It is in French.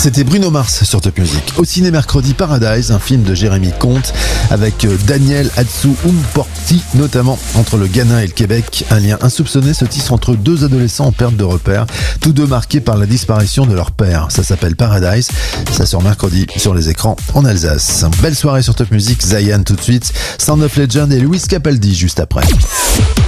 C'était Bruno Mars sur Top Music. Au ciné mercredi, Paradise, un film de Jérémy Comte avec Daniel Atsu-Umporti, notamment entre le Ghana et le Québec. Un lien insoupçonné se tisse entre deux adolescents en perte de repère, tous deux marqués par la disparition de leur père. Ça s'appelle Paradise. Ça sort mercredi sur les écrans en Alsace. Belle soirée sur Top Music. Zayan tout de suite, Sound of Legend et Luis Capaldi juste après.